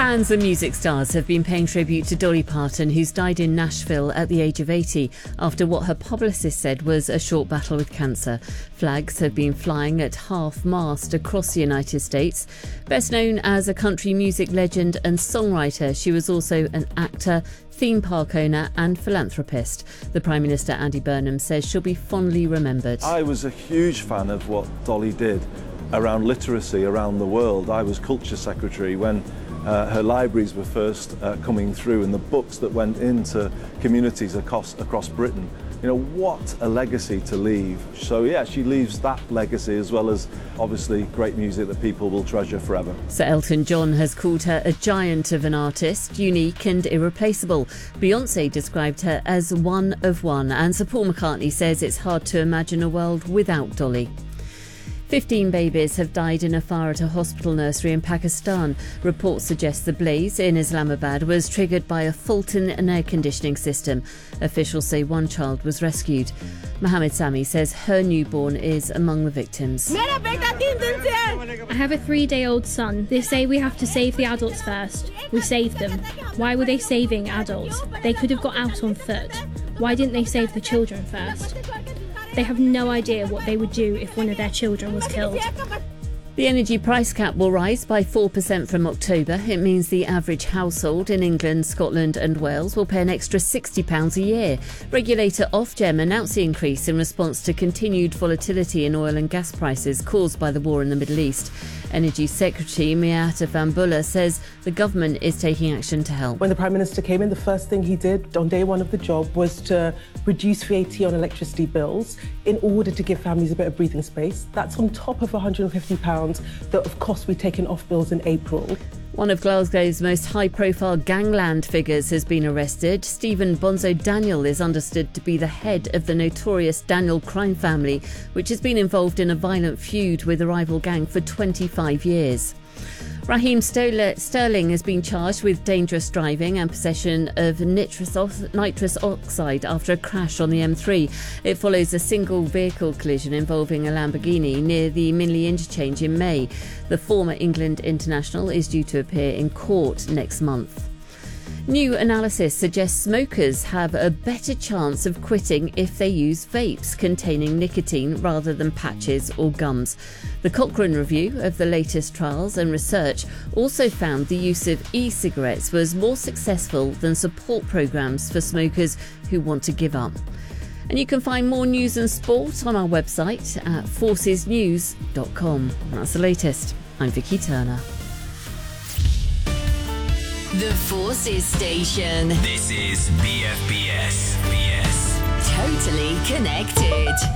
Fans and music stars have been paying tribute to Dolly Parton, who's died in Nashville at the age of 80 after what her publicist said was a short battle with cancer. Flags have been flying at half-mast across the United States. Best known as a country music legend and songwriter, she was also an actor, theme park owner and philanthropist. The Prime Minister, Andy Burnham, says she'll be fondly remembered. I was a huge fan of what Dolly did around literacy around the world. I was Culture Secretary when her libraries were first coming through, and the books that went into communities across Britain. You know, what a legacy to leave. So yeah, she leaves that legacy as well as obviously great music that people will treasure forever. Sir Elton John has called her a giant of an artist, unique and irreplaceable. Beyoncé described her as one of one, and Sir Paul McCartney says it's hard to imagine a world without Dolly. 15 babies have died in a fire at a hospital nursery in Pakistan. Reports suggest the blaze in Islamabad was triggered by a fault in an air conditioning system. Officials say one child was rescued. Mohammed Sami says her newborn is among the victims. I have a 3-day-old son. They say we have to save the adults first. We saved them. Why were they saving adults? They could have got out on foot. Why didn't they save the children first? They have no idea what they would do if one of their children was killed. The energy price cap will rise by 4% from October. It means the average household in England, Scotland and Wales will pay an extra £60 a year. Regulator Ofgem announced the increase in response to continued volatility in oil and gas prices caused by the war in the Middle East. Energy Secretary Miatta Fahnbulleh says the government is taking action to help. When the Prime Minister came in, the first thing he did on day one of the job was to reduce VAT on electricity bills in order to give families a bit of breathing space. That's on top of £150 that, of course, we've taken off bills in April. One of Glasgow's most high-profile gangland figures has been arrested. Stephen Bonzo Daniel is understood to be the head of the notorious Daniel crime family, which has been involved in a violent feud with a rival gang for 25 years. Raheem Sterling has been charged with dangerous driving and possession of nitrous oxide after a crash on the M3. It follows a single vehicle collision involving a Lamborghini near the Minley interchange in May. The former England international is due to appear in court next month. New analysis suggests smokers have a better chance of quitting if they use vapes containing nicotine rather than patches or gums. The Cochrane review of the latest trials and research also found the use of e-cigarettes was more successful than support programmes for smokers who want to give up. And you can find more news and sport on our website at forcesnews.com. That's the latest. I'm Vicky Turner. The Forces Station. This is BFBS. Totally connected.